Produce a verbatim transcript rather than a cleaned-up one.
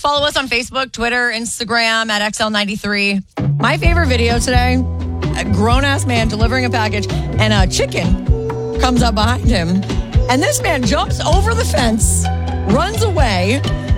Follow us on Facebook, Twitter, Instagram at X L ninety-three. My favorite video today, a grown-ass man delivering a package, and a chicken comes up behind him. And this man jumps over the fence, runs away,